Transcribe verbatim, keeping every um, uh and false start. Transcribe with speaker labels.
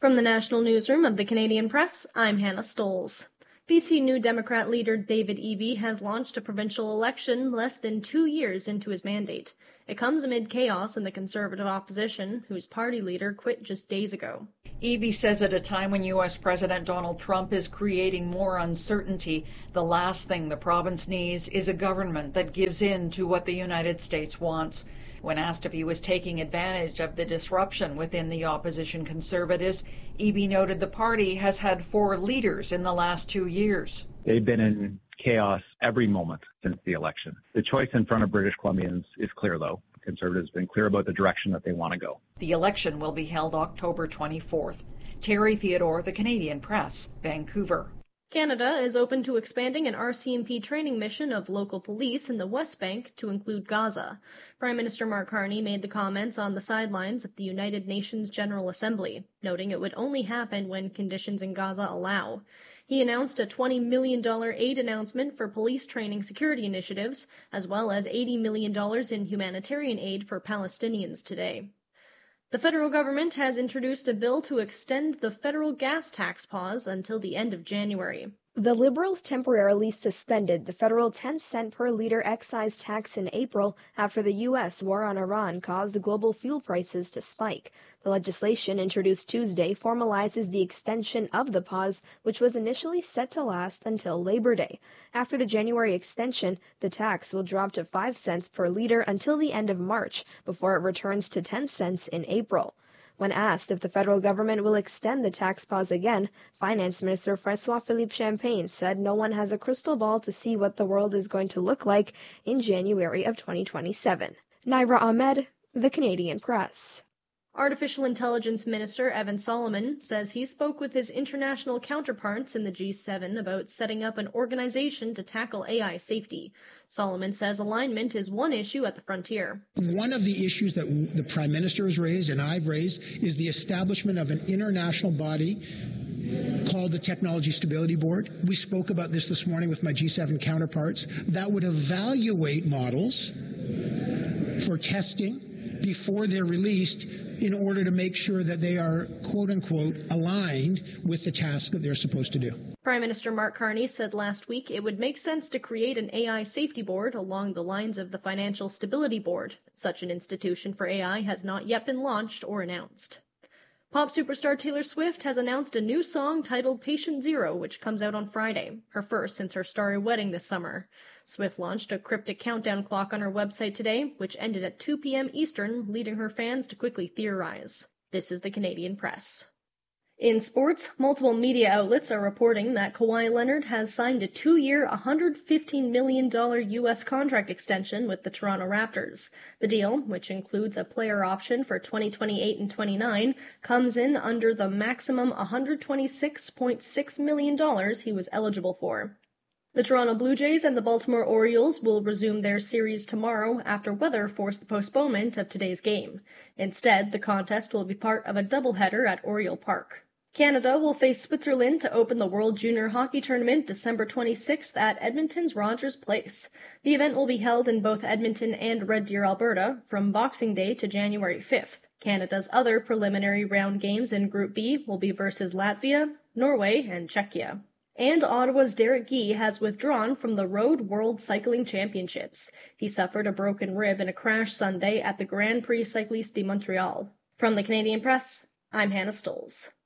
Speaker 1: From the National Newsroom of the Canadian Press, I'm Hannah Stolz. B C New Democrat leader David Eby has launched a provincial election less than two years into his mandate. It comes amid chaos in the Conservative opposition, whose party leader quit just days ago.
Speaker 2: Eby says at a time when U S President Donald Trump is creating more uncertainty, the last thing the province needs is a government that gives in to what the United States wants. When asked if he was taking advantage of the disruption within the opposition Conservatives, Eby noted the party has had four leaders in the last two years.
Speaker 3: They've been in chaos every moment since the election. The choice in front of British Columbians is clear, though. Conservatives have been clear about the direction that they want to go.
Speaker 2: The election will be held October twenty-fourth. Terry Theodore, The Canadian Press, Vancouver.
Speaker 1: Canada is open to expanding an R C M P training mission of local police in the West Bank to include Gaza. Prime Minister Mark Carney made the comments on the sidelines of the United Nations General Assembly, noting it would only happen when conditions in Gaza allow. He announced a twenty million dollars aid announcement for police training security initiatives, as well as eighty million dollars in humanitarian aid for Palestinians today. The federal government has introduced a bill to extend the federal gas tax pause until the end of January.
Speaker 4: The Liberals temporarily suspended the federal ten cent per liter excise tax in April after the U S war on Iran caused global fuel prices to spike. The legislation introduced Tuesday formalizes the extension of the pause, which was initially set to last until Labor Day. After the January extension, the tax will drop to five cents per liter until the end of March, before it returns to ten cents in April. When asked if the federal government will extend the tax pause again, Finance Minister François-Philippe Champagne said no one has a crystal ball to see what the world is going to look like in January of twenty twenty-seven. Naira Ahmed, The Canadian Press.
Speaker 1: Artificial Intelligence Minister Evan Solomon says he spoke with his international counterparts in the G seven about setting up an organization to tackle A I safety. Solomon says alignment is one issue at the frontier.
Speaker 5: One of the issues that the Prime Minister has raised and I've raised is the establishment of an international body called the Technology Stability Board. We spoke about this this morning with my G seven counterparts that would evaluate models for testing before they're released in order to make sure that they are, quote-unquote, aligned with the task that they're supposed to do.
Speaker 1: Prime Minister Mark Carney said last week it would make sense to create an A I safety board along the lines of the Financial Stability Board. Such an institution for A I has not yet been launched or announced. Pop superstar Taylor Swift has announced a new song titled Patient Zero, which comes out on Friday, her first since her starry wedding this summer. Swift launched a cryptic countdown clock on her website today, which ended at two p.m. Eastern, leading her fans to quickly theorize. This is the Canadian Press. In sports, multiple media outlets are reporting that Kawhi Leonard has signed a two-year, one hundred fifteen million dollars U S contract extension with the Toronto Raptors. The deal, which includes a player option for twenty twenty-eight and twenty-nine, comes in under the maximum one hundred twenty-six point six million dollars he was eligible for. The Toronto Blue Jays and the Baltimore Orioles will resume their series tomorrow after weather forced the postponement of today's game. Instead, the contest will be part of a doubleheader at Oriole Park. Canada will face Switzerland to open the World Junior Hockey Tournament December twenty-sixth at Edmonton's Rogers Place. The event will be held in both Edmonton and Red Deer, Alberta, from Boxing Day to January fifth. Canada's other preliminary round games in Group B will be versus Latvia, Norway, and Czechia. And Ottawa's Derek Guy has withdrawn from the Road World Cycling Championships. He suffered a broken rib in a crash Sunday at the Grand Prix Cycliste de Montréal. From the Canadian Press, I'm Hannah Stolz.